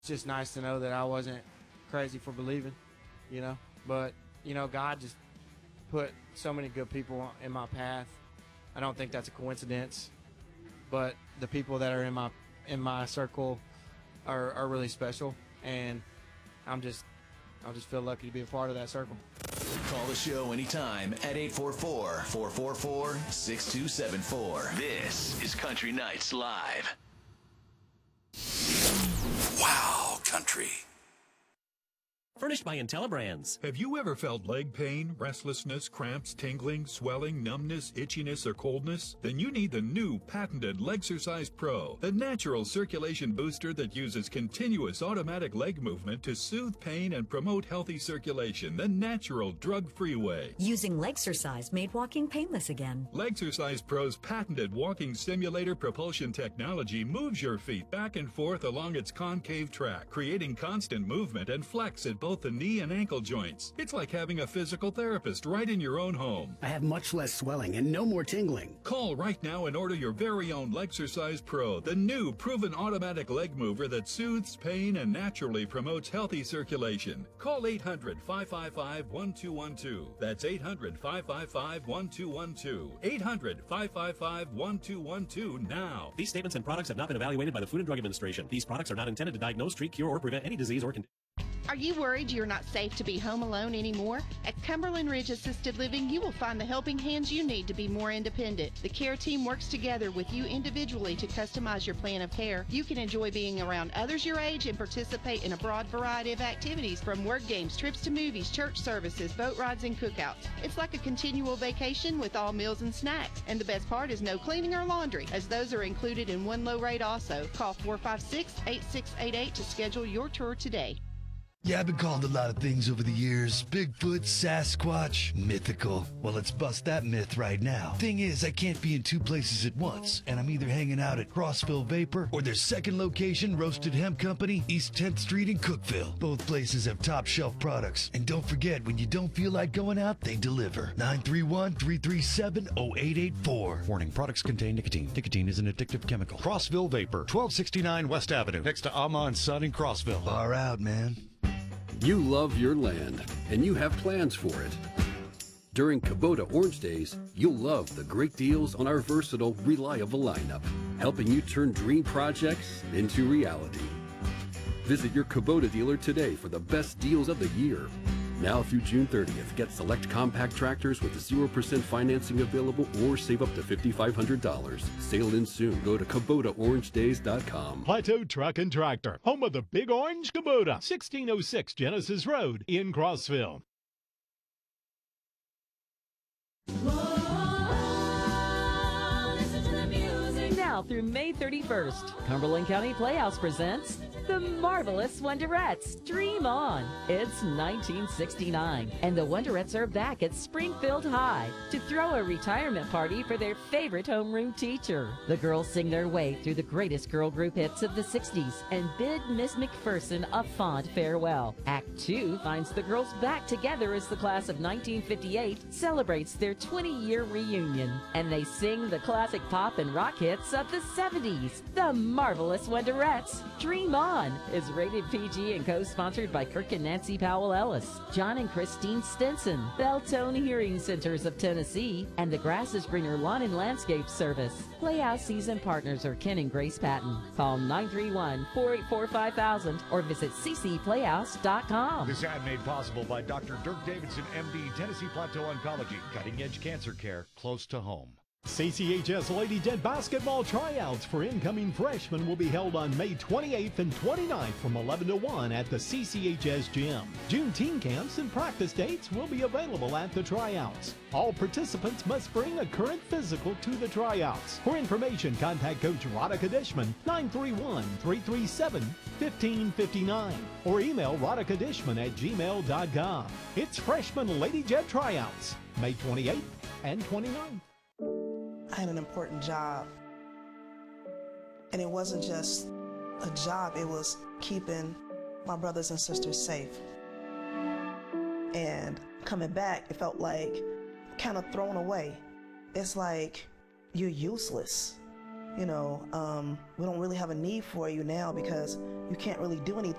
It's just nice to know that I wasn't crazy for believing, But, God just put so many good people in my path. I don't think that's a coincidence. But the people that are in my circle are really special, and I just feel lucky to be a part of that circle. Call the show anytime at 844-444-6274. This is Country Nights Live. Wow, country. Furnished by IntelliBrands. Have you ever felt leg pain, restlessness, cramps, tingling, swelling, numbness, itchiness, or coldness? Then you need the new patented Legsercise Pro, the natural circulation booster that uses continuous automatic leg movement to soothe pain and promote healthy circulation the natural, drug-free way. Using Legsercise made walking painless again. Legsercise Pro's patented walking simulator propulsion technology moves your feet back and forth along its concave track, creating constant movement and flex at both the knee and ankle joints. It's like having a physical therapist right in your own home. I have much less swelling and no more tingling. Call right now and order your very own Legsercise Pro, the new proven automatic leg mover that soothes pain and naturally promotes healthy circulation. Call 800-555-1212. That's 800-555-1212. 800-555-1212 now. These statements and products have not been evaluated by the Food and Drug Administration. These products are not intended to diagnose, treat, cure, or prevent any disease or condition. Are you worried you're not safe to be home alone anymore? At Cumberland Ridge Assisted Living, you will find the helping hands you need to be more independent. The care team works together with you individually to customize your plan of care. You can enjoy being around others your age and participate in a broad variety of activities, from word games, trips to movies, church services, boat rides, and cookouts. It's like a continual vacation with all meals and snacks. And the best part is no cleaning or laundry, as those are included in one low rate also. Call 456-8688 to schedule your tour today. Yeah, I've been called a lot of things over the years. Bigfoot, Sasquatch, mythical. Well, let's bust that myth right now. Thing is, I can't be in two places at once, and I'm either hanging out at Crossville Vapor or their second location, Roasted Hemp Company, East 10th Street in Cookeville. Both places have top shelf products. And don't forget, when you don't feel like going out, they deliver. 931-337-0884. Warning, products contain nicotine. Nicotine is an addictive chemical. Crossville Vapor, 1269 West Avenue, next to Ama & Son in Crossville. Far out, man. You love your land, and you have plans for it. During Kubota Orange Days, you'll love the great deals on our versatile, reliable lineup, helping you turn dream projects into reality. Visit your Kubota dealer today for the best deals of the year. Now through June 30th, get select compact tractors with 0% financing available or save up to $5,500. Sale ends soon. Go to KubotaOrangeDays.com. Plateau Truck and Tractor, home of the Big Orange Kubota, 1606 Genesis Road in Crossville. Now through May 31st, Cumberland County Playhouse presents The Marvelous Wonderettes. Dream on. It's 1969, and the Wonderettes are back at Springfield High to throw a retirement party for their favorite homeroom teacher. The girls sing their way through the greatest girl group hits of the 60s and bid Miss McPherson a fond farewell. Act 2 finds the girls back together as the class of 1958 celebrates their 20-year reunion, and they sing the classic pop and rock hits of the 70s. The Marvelous Wonderettes. Dream On is rated PG and co-sponsored by Kirk and Nancy Powell Ellis, John and Christine Stinson, Belltone Hearing Centers of Tennessee, and the Grasses Bringer Lawn and Landscape Service. Playhouse season partners are Ken and Grace Patton. Call 931-484-5000 or visit ccplayhouse.com. This ad made possible by Dr. Dirk Davidson, MD, Tennessee Plateau Oncology, cutting-edge cancer care close to home. CCHS Lady Jet basketball tryouts for incoming freshmen will be held on May 28th and 29th from 11 to 1 at the CCHS gym. June teen camps and practice dates will be available at the tryouts. All participants must bring a current physical to the tryouts. For information, contact Coach Radhika Dishman, 931-337-1559, or email radhikadishman@gmail.com. It's Freshman Lady Jet tryouts, May 28th and 29th. I had an important job, and it wasn't just a job, it was keeping my brothers and sisters safe. And coming back, it felt like kind of thrown away. It's like you're useless. we don't really have a need for you now because you can't really do anything